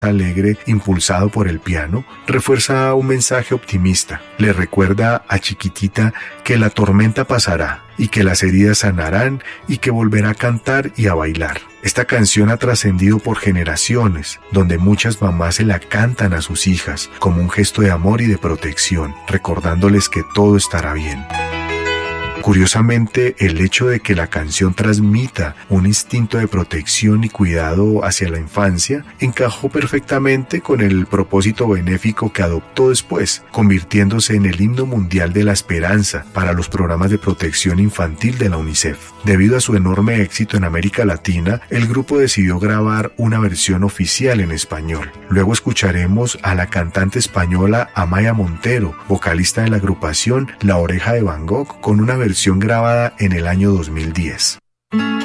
alegre impulsado por el piano, refuerza un mensaje optimista. Le recuerda a Chiquitita que la tormenta pasará y que las heridas sanarán y que volverá a cantar y a bailar. Esta canción ha trascendido por generaciones, donde muchas mamás se la cantan a sus hijas como un gesto de amor y de protección, recordándoles que todo estará bien. Curiosamente, el hecho de que la canción transmita un instinto de protección y cuidado hacia la infancia encajó perfectamente con el propósito benéfico que adoptó después, convirtiéndose en el himno mundial de la esperanza para los programas de protección infantil de la UNICEF. Debido a su enorme éxito en América Latina, el grupo decidió grabar una versión oficial en español. Luego escucharemos a la cantante española Amaya Montero, vocalista de la agrupación La Oreja de Van Gogh, con una versión grabada en el año 2010.